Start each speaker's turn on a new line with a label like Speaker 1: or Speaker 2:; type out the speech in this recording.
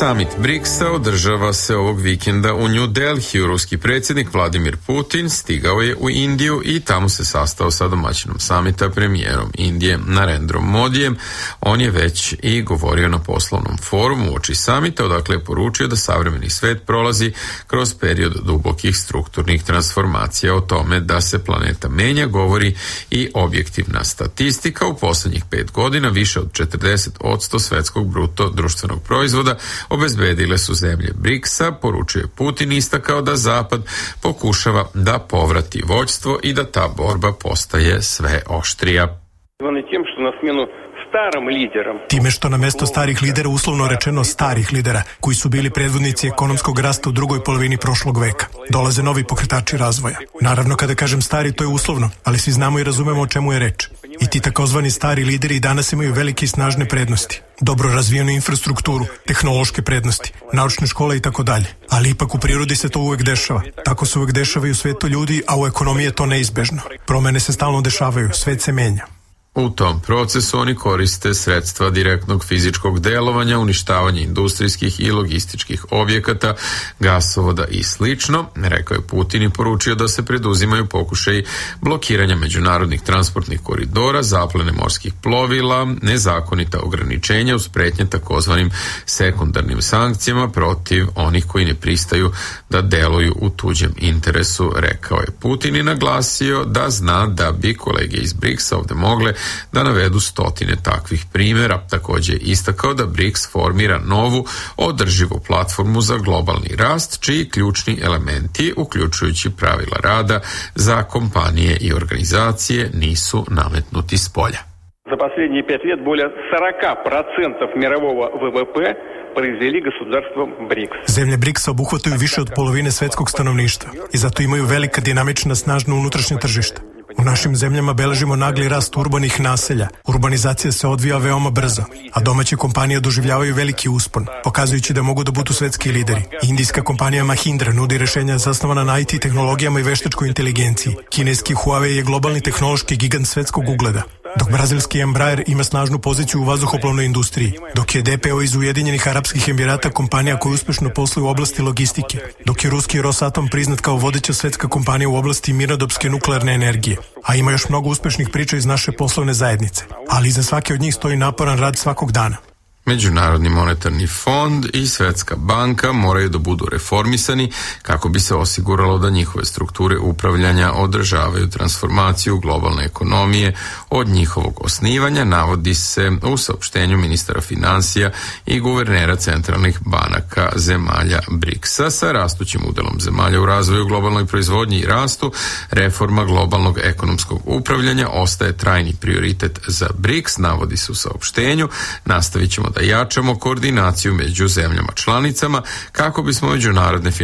Speaker 1: Summit BRICS-a održava se ovog vikenda u New Delhiju. Ruski predsjednik Vladimir Putin stigao je u Indiju i tamo se sastao sa domaćinom samita, premijerom Indije Narendrom Modijem. On je već i govorio na poslovnom forumu uoči samita, odakle je poručio da savremeni svet prolazi kroz period dubokih strukturnih transformacija. O tome da se planeta menja govori i objektivna statistika. U posljednjih 5 godina više od 40% svetskog bruto društvenog proizvoda obezbedile su zemlje BRICS-a, poručuje Putin, istakao da Zapad pokušava da povrati vođstvo i da ta borba postaje sve oštrija.
Speaker 2: Time što na mesto starih lidera, uslovno rečeno starih lidera, koji su bili predvodnici ekonomskog rasta u drugoj polovini prošlog veka, dolaze novi pokretači razvoja. Naravno, kada kažem stari, to je uslovno, ali svi znamo i razumemo o čemu je reč. I ti takozvani stari lideri danas imaju velike i snažne prednosti. Dobro razvijenu infrastrukturu, tehnološke prednosti, naučne škole i tako dalje. Ali ipak u prirodi se to uvek dešava. Tako se uvek dešava i u svetu ljudi, a u ekonomiji je to neizbežno. Promene se stalno dešavaju, svet se menja.
Speaker 1: U tom procesu oni koriste sredstva direktnog fizičkog delovanja, uništavanje industrijskih i logističkih objekata, gasovoda i slično, rekao je Putin i poručio da se preduzimaju pokušaji blokiranja međunarodnih transportnih koridora, zaplene morskih plovila, nezakonita ograničenja uz pretnje takozvanim sekundarnim sankcijama protiv onih koji ne pristaju da deluju u tuđem interesu, rekao je Putin i naglasio da zna da bi kolege iz BRICS-a ovde mogle da navedu stotine takvih primjera. Također je istakao da BRICS formira novu održivu platformu za globalni rast, čiji ključni elementi, uključujući pravila rada za kompanije i organizacije, nisu nametnuti spolja.
Speaker 3: За последние 5 лет более 40% мирового ВВП произвели государством БРИКС.
Speaker 2: Zemlje BRICS-a obuhvataju više od polovine svetskog stanovništva i zato imaju velika, dinamična, snažna unutrašnja tržišta. U našim zemljama beležimo nagli rast urbanih naselja. Urbanizacija se odvija veoma brzo, a domaće kompanije doživljavaju veliki uspon, pokazujući da mogu da budu svetski lideri. Indijska kompanija Mahindra nudi rešenja zasnovana na IT tehnologijama i veštačkoj inteligenciji. Kineski Huawei je globalni tehnološki gigant svetskog ugleda, dok brazilski Embraer ima snažnu poziciju u vazduhoplovnoj industriji, dok je DPO iz Ujedinjenih Arapskih Emirata kompanija koja uspešno posluje u oblasti logistike, dok je ruski Rosatom priznat kao vodeća svetska kompanija u oblasti mirnodopske nuklearne energije. A ima još mnogo uspešnih priča iz naše poslovne zajednice, ali iza svake od njih stoji naporan rad svakog dana.
Speaker 1: Međunarodni monetarni fond i Svetska banka moraju da budu reformisani kako bi se osiguralo da njihove strukture upravljanja održavaju transformaciju globalne ekonomije od njihovog osnivanja, navodi se u saopštenju ministara financija i guvernera centralnih banaka zemalja BRICS-a. Sa rastućim udelom zemalja u razvoju, globalnoj proizvodnji i rastu, reforma globalnog ekonomskog upravljanja ostaje trajni prioritet za BRICS, navodi se u saopštenju. Nastavit ćemo da jačamo koordinaciju među zemljama članicama kako bismo međunarodne